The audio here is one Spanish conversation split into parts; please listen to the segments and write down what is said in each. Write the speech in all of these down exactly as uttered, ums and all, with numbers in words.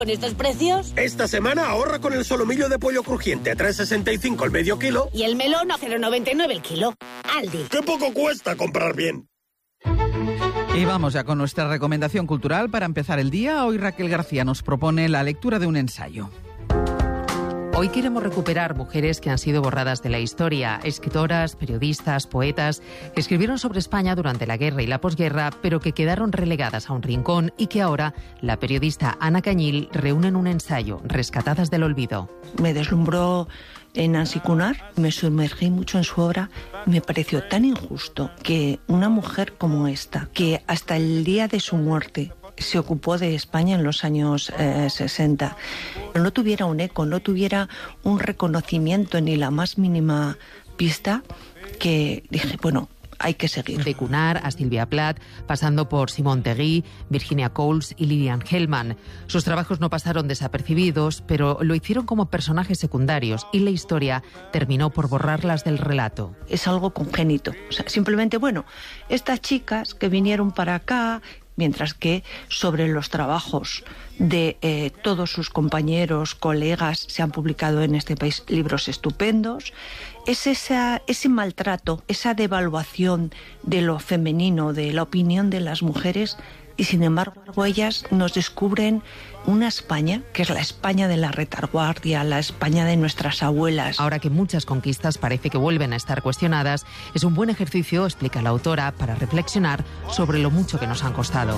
¿Con estos precios? Esta semana ahorra con el solomillo de pollo crujiente a tres sesenta y cinco el medio kilo. Y el melón a cero noventa y nueve el kilo. Aldi. ¡Qué poco cuesta comprar bien! Y vamos ya con nuestra recomendación cultural para empezar el día. Hoy Raquel García nos propone la lectura de un ensayo. Hoy queremos recuperar mujeres que han sido borradas de la historia, escritoras, periodistas, poetas, que escribieron sobre España durante la guerra y la posguerra, pero que quedaron relegadas a un rincón y que ahora la periodista Ana Cañil reúne en un ensayo, Rescatadas del olvido. Me deslumbró en Nancy Cunard, me sumergí mucho en su obra. Me pareció tan injusto que una mujer como esta, que hasta el día de su muerte se ocupó de España en los años eh, sesenta, no tuviera un eco, no tuviera un reconocimiento ni la más mínima pista, que dije, bueno, hay que seguir. De Cunard a Silvia Plath, pasando por Simone Tegui, Virginia Coles y Lilian Hellman. Sus trabajos no pasaron desapercibidos, pero lo hicieron como personajes secundarios y la historia terminó por borrarlas del relato. Es algo congénito. O sea, simplemente, bueno, estas chicas que vinieron para acá, mientras que sobre los trabajos de eh, todos sus compañeros, colegas, se han publicado en este país libros estupendos. Es esa, ese maltrato, esa devaluación de lo femenino, de la opinión de las mujeres, y sin embargo ellas nos descubren una España, que es la España de la retaguardia, la España de nuestras abuelas. Ahora que muchas conquistas parece que vuelven a estar cuestionadas, es un buen ejercicio, explica la autora, para reflexionar sobre lo mucho que nos han costado.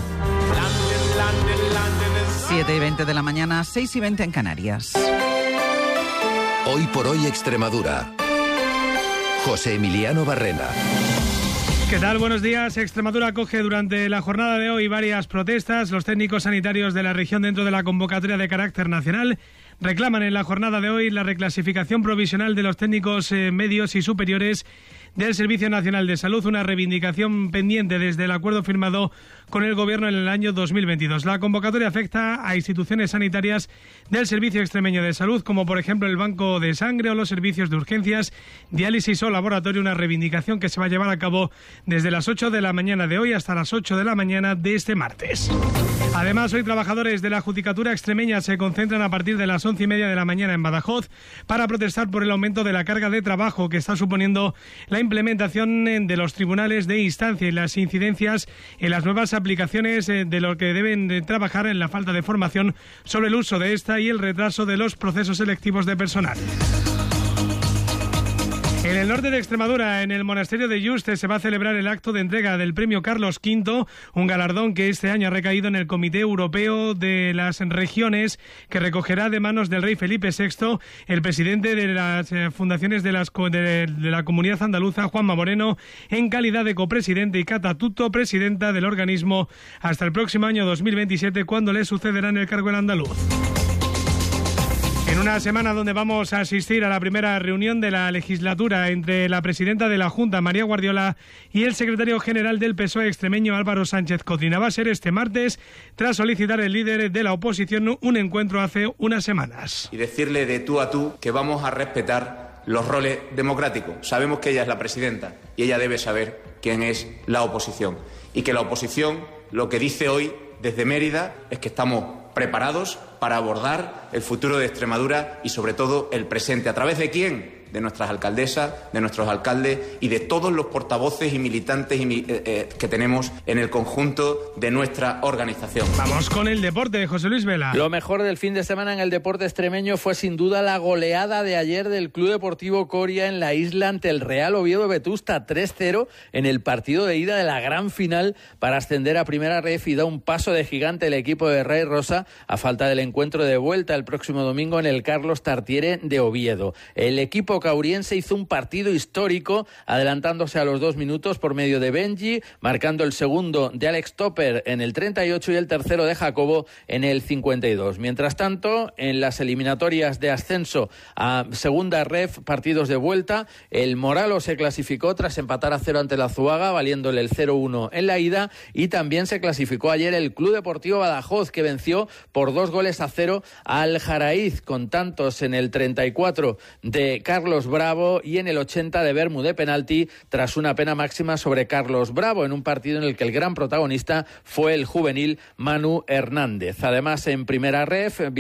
siete y veinte de la mañana, seis y veinte en Canarias. Hoy por hoy Extremadura. José Emiliano Barrena. ¿Qué tal? Buenos días. Extremadura acoge durante la jornada de hoy varias protestas. Los técnicos sanitarios de la región, dentro de la convocatoria de carácter nacional, reclaman en la jornada de hoy la reclasificación provisional de los técnicos eh, medios y superiores del Servicio Nacional de Salud, una reivindicación pendiente desde el acuerdo firmado con el Gobierno en el año dos mil veintidós. La convocatoria afecta a instituciones sanitarias del Servicio Extremeño de Salud, como por ejemplo el Banco de Sangre o los servicios de urgencias, diálisis o laboratorio, una reivindicación que se va a llevar a cabo desde las ocho de la mañana de hoy hasta las ocho de la mañana de este martes. Además, hoy trabajadores de la Judicatura extremeña se concentran a partir de las once y media de la mañana en Badajoz para protestar por el aumento de la carga de trabajo que está suponiendo la implementación de los tribunales de instancia y las incidencias en las nuevas aplicaciones de lo que deben trabajar en la falta de formación sobre el uso de esta y el retraso de los procesos selectivos de personal. En el norte de Extremadura, en el monasterio de Yuste, se va a celebrar el acto de entrega del premio Carlos quinto, un galardón que este año ha recaído en el Comité Europeo de las Regiones, que recogerá de manos del rey Felipe sexto el presidente de las fundaciones de, las, de, de la Comunidad Andaluza, Juanma Moreno, en calidad de copresidente, y Cata Tutto, presidenta del organismo, hasta el próximo año dos mil veintisiete, cuando le sucederá en el cargo el andaluz. En una semana donde vamos a asistir a la primera reunión de la legislatura entre la presidenta de la Junta, María Guardiola, y el secretario general del P S O E extremeño, Álvaro Sánchez Codina. Va a ser este martes, tras solicitar el líder de la oposición un encuentro hace unas semanas. Y decirle de tú a tú que vamos a respetar los roles democráticos. Sabemos que ella es la presidenta y ella debe saber quién es la oposición. Y que la oposición lo que dice hoy desde Mérida es que estamos preparados para abordar el futuro de Extremadura y sobre todo el presente. ¿A través de quién? De nuestras alcaldesas, de nuestros alcaldes y de todos los portavoces y militantes y, eh, eh, que tenemos en el conjunto de nuestra organización. Vamos con el deporte, José Luis Vela. Lo mejor del fin de semana en el deporte extremeño fue sin duda la goleada de ayer del Club Deportivo Coria en la isla ante el Real Oviedo Vetusta, tres cero en el partido de ida de la gran final para ascender a Primera Ref, y da un paso de gigante el equipo de Ray Rosa a falta del encuentro de vuelta el próximo domingo en el Carlos Tartiere de Oviedo. El equipo cauriense hizo un partido histórico, adelantándose a los dos minutos por medio de Benji, marcando el segundo de Alex Topper en el treinta y ocho y el tercero de Jacobo en el cincuenta y dos. Mientras tanto, en las eliminatorias de ascenso a Segunda Ref, partidos de vuelta, el Moralo se clasificó tras empatar a cero ante la Zuaga, valiéndole el cero uno en la ida, y también se clasificó ayer el Club Deportivo Badajoz, que venció por dos goles a cero al Jaraíz, con tantos en el treinta y cuatro de Carlos Bravo y en el ochenta de Bermú de penalti, tras una pena máxima sobre Carlos Bravo, en un partido en el que el gran protagonista fue el juvenil Manu Hernández. Además, en Primera Ref,